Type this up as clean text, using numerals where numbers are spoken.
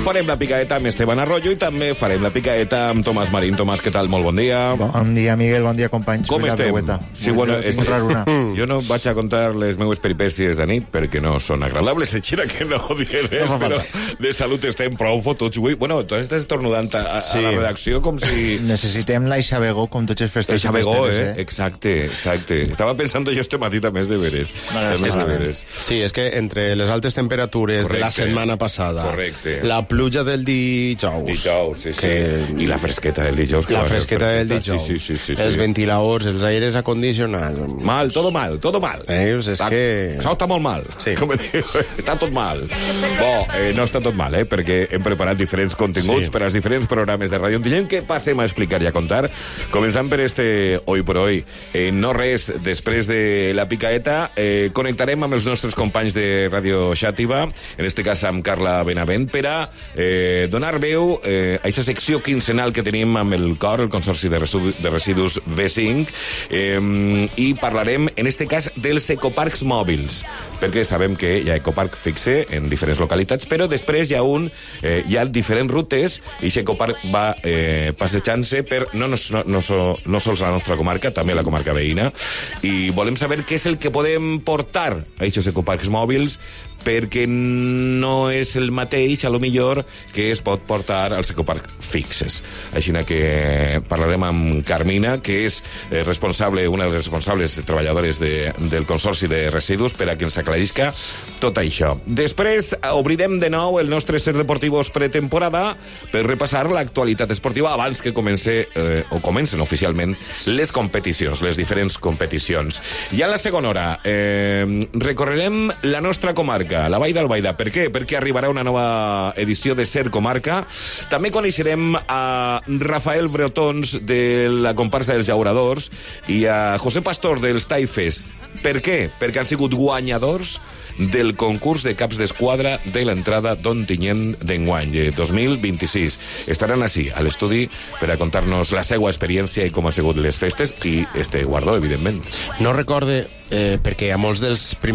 farem la picaeta amb Esteban Arroyo i també farem la picaeta amb Tomàs Marín. Tomàs, què tal? Molt bon dia. Bon dia, Miguel, bon dia, companys. Com estem? Sí, bueno, jo no vaig a contar les meues peripècies de nit perquè no són agradables, així que no diré res, però de salut estem prou fotuts avui. Bueno, tu estàs estornudant a la redacció com si... Necessitem la Ixabegó com tots els festes. Ixabegó, exacte. Estava pensant jo este matí també de veres. Sí, és que entre les altes temperatures de la setmana passada, la pluja del dijous, i la fresqueta del dijous, els ventiladors, els aires acondicionats, todo mal. És que... Això està molt mal, com diu, està tot mal. No està tot mal, perquè hem preparat diferents continguts per als diferents programes de Ràdio Ontinyent que passem a explicar i a contar. Començant per este Hoy por Hoy. No res, després de la picaeta, connectarem amb els nostres companys de Ràdio Xàtiva, en este cas amb Carla Benavent, per a donar veu a aquesta secció quinzenal que tenim amb el COR, el Consorci de Residus V5, i parlarem, en este cas, dels ecoparcs mòbils, perquè sabem que hi ha ecoparc fixe en diferents localitats, però després hi ha diferents rutes, i aquest ecoparc va passejant-se per no sols la nostra comarca, també la comarca veïna, i volem saber què és el que podem portar a aquests ecoparcs mòbils, perquè no és el mateix, a lo millor, que es pot portar als ecoparcs fixes. Així que parlarem amb Carmina, que és una de les responsables treballadores del Consorci de Residus, per a que ens aclarisca tot això. Després obrirem de nou el nostre Ser Deportivos pretemporada per repassar l'actualitat esportiva abans que comencen oficialment les competicions, les diferents competicions. I a la segona hora recorrerem la nostra comarca, la Vall d'Albaida. Per què? Perquè arribarà una nova edició de Ser Comarca. També coneixerem a Rafael Bretons de la comparsa dels Llauradors i a José Pastor dels Taifes. Per què? Perquè han sigut guanyadors del concurs de caps d'esquadra de l'entrada d'Ontinyent d'enguany 2026. Estaran així, a l'estudi, per a contar-nos la seva experiència i com ha sigut les festes i este guardó, evidentment. No recorde, perquè a molts dels primers